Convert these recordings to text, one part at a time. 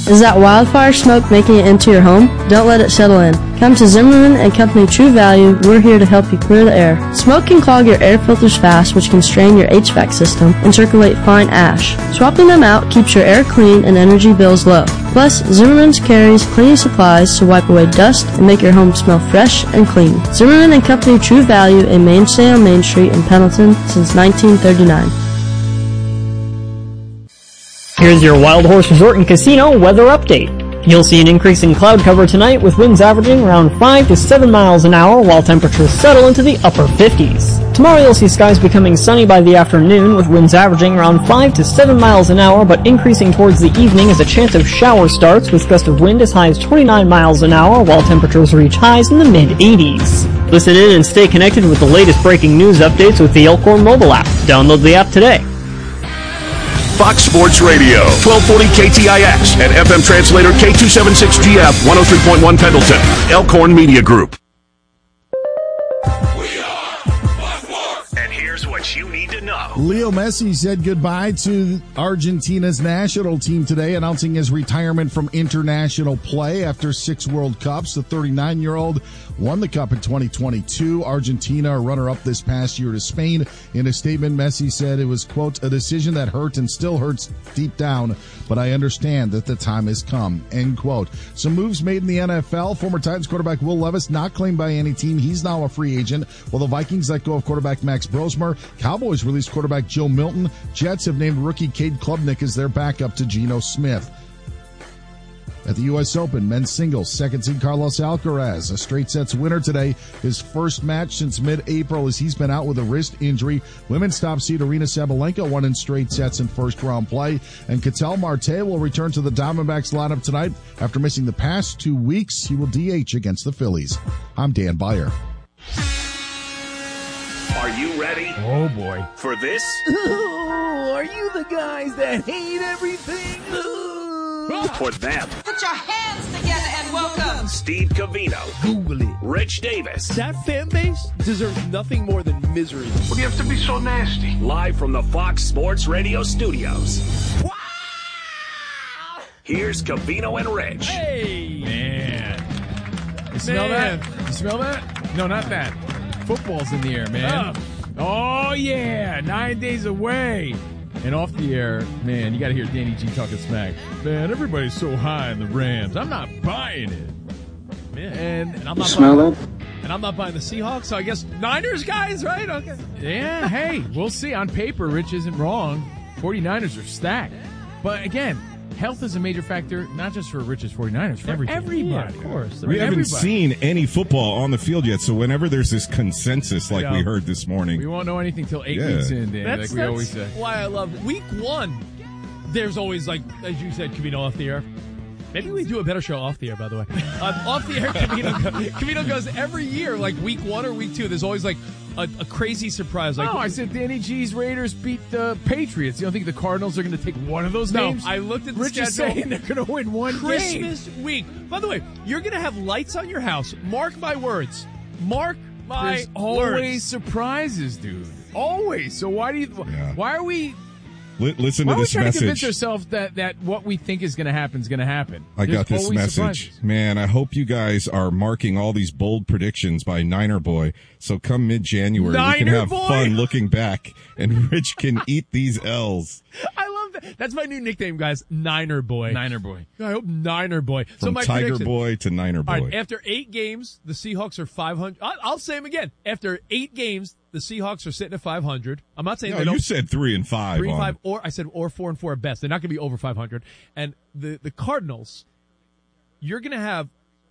Is that wildfire smoke making it into your home? Don't let it settle in. Come to Zimmerman and Company True Value. We're here to help you clear the air. Smoke can clog your air filters fast, which can strain your HVAC system and circulate fine ash. Swapping them out keeps your air clean and energy bills low. Plus, Zimmerman's carries cleaning supplies to wipe away dust and make your home smell fresh and clean. Zimmerman and Company True Value, a mainstay on Main Street in Pendleton since 1939. Here's your Wild Horse Resort and Casino weather update. You'll see an increase in cloud cover tonight with winds averaging around 5 to 7 miles an hour while temperatures settle into the upper 50s. Tomorrow you'll see skies becoming sunny by the afternoon with winds averaging around 5 to 7 miles an hour but increasing towards the evening as a chance of shower starts with gusts of wind as high as 29 miles an hour while temperatures reach highs in the mid-80s. Listen in and stay connected with the latest breaking news updates with the Elkhorn mobile app. Download the app today. Fox Sports Radio, 1240 KTIX and FM translator K276GF 103.1 Pendleton, Elkhorn Media Group. We are Fox Sports. And here's what you need to know. Leo Messi said goodbye to Argentina's national team today, announcing his retirement from international play after 6 World Cups. The 39-year-old won the Cup in 2022. Argentina, a runner-up this past year to Spain. In a statement, Messi said it was, quote, a decision that hurt and still hurts deep down, but I understand that the time has come, end quote. Some moves made in the NFL. Former Titans quarterback Will Levis not claimed by any team. He's now a free agent. While the Vikings let go of quarterback Max Brosmer, Cowboys released quarterback Joe Milton. Jets have named rookie Cade Klubnik as their backup to Geno Smith. At the U.S. Open, men's singles, second seed Carlos Alcaraz, a straight sets winner today. His first match since mid-April as he's been out with a wrist injury. Women's top seed Arina Sabalenka won in straight sets in first round play. And Ketel Marte will return to the Diamondbacks lineup tonight. After missing the past 2 weeks, he will DH against the Phillies. I'm Dan Beyer. Are you ready? Oh, boy. For this? Ooh, are you the guys that hate everything? For them? Put your hands together and welcome Steve Covino. Google it. Rich Davis. That fan base deserves nothing more than misery. What do you have to be so nasty? Live from the Fox Sports Radio studios. Wow! Here's Covino and Rich. Hey! Man. You smell that? You smell that? No, not that. Football's in the air, man. Oh, yeah. 9 days away. And off the air, man, you got to hear Danny G talking smack. Man, everybody's so high in the Rams. I'm not buying it. Man, and I'm not smell that? And I'm not buying the Seahawks, so I guess Niners guys, right? Okay. Yeah, hey, we'll see. On paper, Rich isn't wrong. 49ers are stacked. But again, health is a major factor, not just for Rich's 49ers, for everybody. Yeah, of course. We haven't seen any football on the field yet, so whenever there's this consensus like we heard this morning. We won't know anything till 8 weeks in, Dan, like we always say. That's why I love it. Week 1, there's always, like, as you said, Covino off the air. Maybe we do a better show off the air, by the way. Off the air, Covino goes every year, like week 1 or week 2, there's always, like, a crazy surprise. Like, I said Danny G's Raiders beat the Patriots. You don't think the Cardinals are going to take one of those games? No, I looked at the Rich schedule. Is saying they're going to win one Christmas week. By the way, you're going to have lights on your house. Mark my words. Mark my There's always words. surprises, dude. Always. So why are we... Listen to Why are we this trying message. to convince ourselves that what we think is going to happen is going to happen? I got There's this always message. surprises. Man, I hope you guys are marking all these bold predictions by Niner Boy. So come mid-January, we can have fun looking back, and Rich can eat these L's. I love that. That's my new nickname, guys. Niner Boy. Niner Boy. I hope Niner Boy. From my Tiger prediction. Boy to Niner Boy. All right, after 8 games, the Seahawks are 500. I'll say them again. After 8 games, the Seahawks are sitting at 500. I'm not saying No, they don't. you said 3 and 5. 3 and 5, or I said or 4 and 4 at best. They're not going to be over 500. And the Cardinals, you're going to have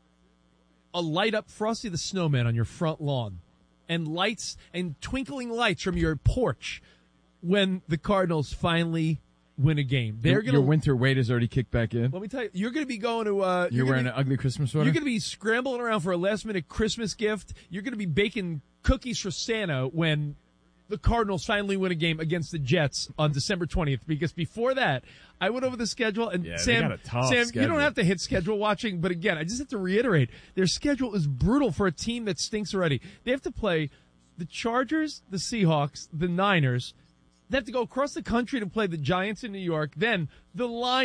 a light up Frosty the Snowman on your front lawn, and lights and twinkling lights from your porch when the Cardinals finally win a game. Your winter weight is already kicked back in. Let me tell you, you're going to be going to. You're wearing an ugly Christmas sweater. You're going to be scrambling around for a last minute Christmas gift. You're going to be baking cookies for Santa when the Cardinals finally win a game against the Jets on December 20th. Because before that, I went over the schedule, and Sam, schedule. You don't have to hit schedule watching, but again, I just have to reiterate, their schedule is brutal for a team that stinks already. They have to play the Chargers, the Seahawks, the Niners. They have to go across the country to play the Giants in New York, then the Lions.